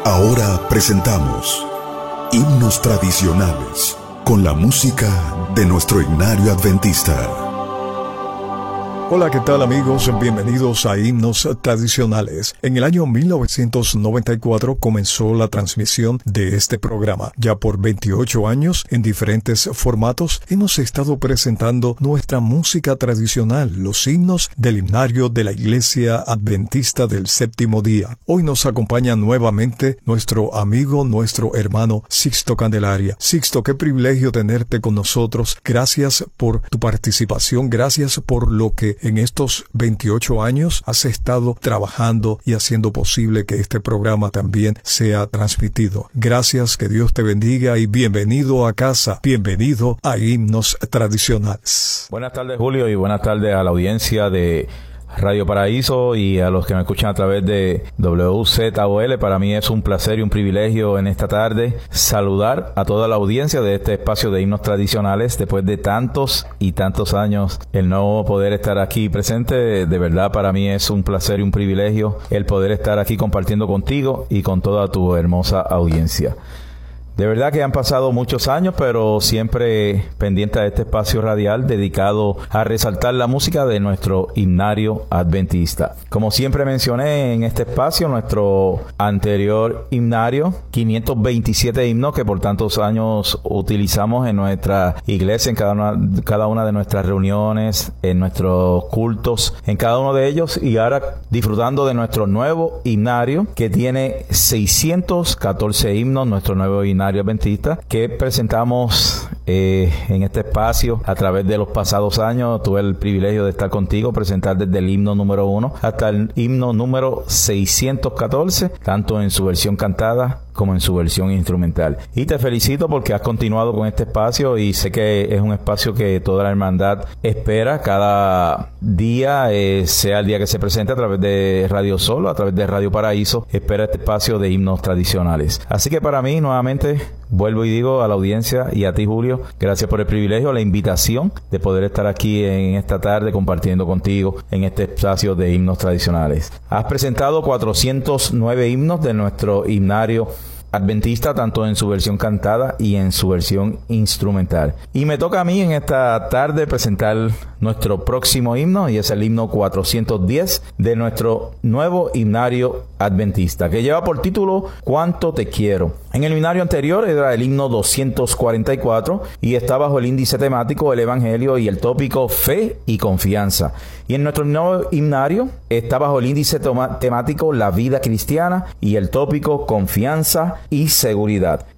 Ahora presentamos Himnos Tradicionales con la música de nuestro Himnario Adventista. Hola, ¿qué tal amigos? Bienvenidos a Himnos Tradicionales. En el año 1994 comenzó la transmisión de este programa. Ya por 28 años, en diferentes formatos, hemos estado presentando nuestra música tradicional, los himnos del himnario de la Iglesia Adventista del Séptimo Día. Hoy nos acompaña nuevamente nuestro amigo, nuestro hermano Sixto Candelaria. Sixto, qué privilegio tenerte con nosotros. Gracias por tu participación, gracias por lo que en estos 28 años has estado trabajando y haciendo posible que este programa también sea transmitido. Gracias, que Dios te bendiga y bienvenido a casa, bienvenido a Himnos Tradicionales. Buenas tardes, Julio, y buenas tardes a la audiencia de Radio Paraíso y a los que me escuchan a través de WZOL. Para mí es un placer y un privilegio en esta tarde saludar a toda la audiencia de este espacio de himnos tradicionales. Después de tantos y tantos años, el no poder estar aquí presente, de verdad para mí es un placer y un privilegio el poder estar aquí compartiendo contigo y con toda tu hermosa audiencia. De verdad que han pasado muchos años, pero siempre pendiente a este espacio radial dedicado a resaltar la música de nuestro himnario adventista. Como siempre mencioné en este espacio, nuestro anterior himnario, 527 himnos que por tantos años utilizamos en nuestra iglesia, en cada una de nuestras reuniones, en nuestros cultos, en cada uno de ellos, y ahora disfrutando de nuestro nuevo himnario que tiene 614 himnos, nuestro nuevo himnario adventista, que presentamos en este espacio a través de los pasados años. Tuve el privilegio de estar contigo, presentar desde el himno número 1 hasta el himno número 614, tanto en su versión cantada como en su versión instrumental. Y te felicito porque has continuado con este espacio, y sé que es un espacio que toda la hermandad espera cada día, sea el día que se presente a través de Radio Sol o a través de Radio Paraíso, espera este espacio de himnos tradicionales. Así que para mí, nuevamente, vuelvo y digo a la audiencia y a ti, Julio, gracias por el privilegio, la invitación de poder estar aquí en esta tarde compartiendo contigo en este espacio de himnos tradicionales. Has presentado 409 himnos de nuestro himnario adventista, tanto en su versión cantada y en su versión instrumental. Y me toca a mí en esta tarde presentar nuestro próximo himno, y es el himno 410 de nuestro nuevo himnario adventista, que lleva por título Cuánto te quiero. En el himnario anterior era el himno 244 y está bajo el índice temático el Evangelio y el tópico Fe y Confianza. Y en nuestro nuevo himnario está bajo el índice temático la vida cristiana y el tópico Confianza y Seguridad.